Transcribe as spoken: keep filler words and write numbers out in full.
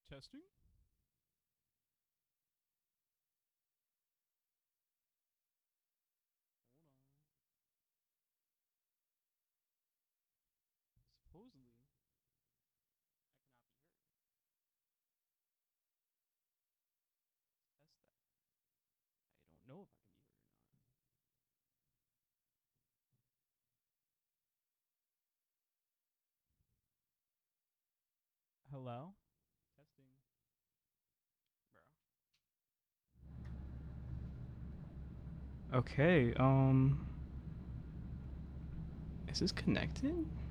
Testing? Hold on. Supposedly, I cannot be heard. Let's test that. I don't know if I can be heard or not. Hello? Testing. Bro. Okay, um. Is this connected?